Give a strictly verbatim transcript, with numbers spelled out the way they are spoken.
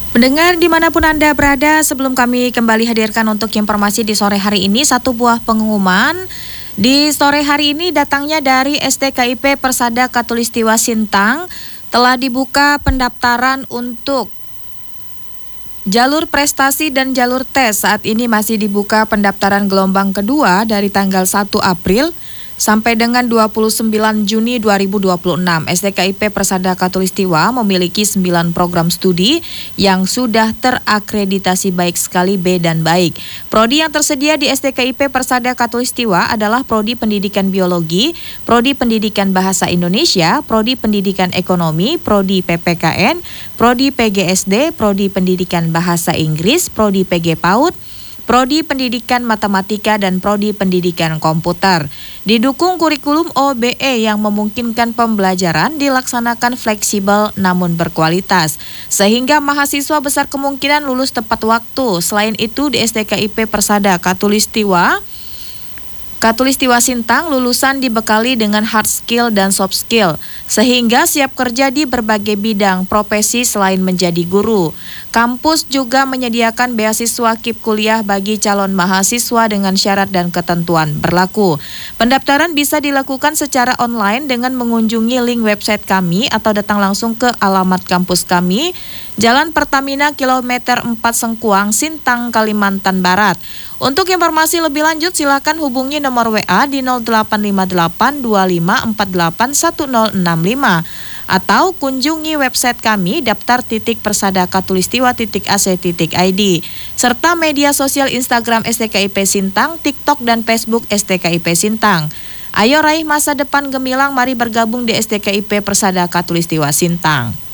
Pendengar dimanapun Anda berada, sebelum kami kembali hadirkan untuk informasi di sore hari ini, satu buah pengumuman. Di sore hari ini datangnya dari S D K I P Persada Khatulistiwa Sintang, telah dibuka pendaftaran untuk jalur prestasi dan jalur tes. Saat ini masih dibuka pendaftaran gelombang kedua dari tanggal satu April sampai dengan dua puluh sembilan Juni dua ribu dua puluh enam. S D K I P Persada Khatulistiwa memiliki sembilan program studi yang sudah terakreditasi baik sekali B dan baik. Prodi yang tersedia di S D K I P Persada Khatulistiwa adalah Prodi Pendidikan Biologi, Prodi Pendidikan Bahasa Indonesia, Prodi Pendidikan Ekonomi, Prodi P P K N, Prodi P G S D, Prodi Pendidikan Bahasa Inggris, Prodi P G PAUD, Prodi Pendidikan Matematika, dan Prodi Pendidikan Komputer. Didukung kurikulum O B E yang memungkinkan pembelajaran dilaksanakan fleksibel namun berkualitas, sehingga mahasiswa besar kemungkinan lulus tepat waktu. Selain itu, di S D K I P Persada Khatulistiwa Khatulistiwa Sintang, lulusan dibekali dengan hard skill dan soft skill, sehingga siap kerja di berbagai bidang profesi selain menjadi guru. Kampus juga menyediakan beasiswa K I P kuliah bagi calon mahasiswa dengan syarat dan ketentuan berlaku. Pendaftaran bisa dilakukan secara online dengan mengunjungi link website kami atau datang langsung ke alamat kampus kami, Jalan Pertamina kilometer empat Sengkuang, Sintang, Kalimantan Barat. Untuk informasi lebih lanjut silakan hubungi nomor W A di nol delapan lima delapan dua lima empat delapan satu nol enam lima atau kunjungi website kami daftar titik persada khatulistiwa titik a c titik i d serta media sosial Instagram S D K I P Sintang, TikTok dan Facebook S D K I P Sintang. Ayo raih masa depan gemilang, mari bergabung di S D K I P Persada Khatulistiwa Sintang.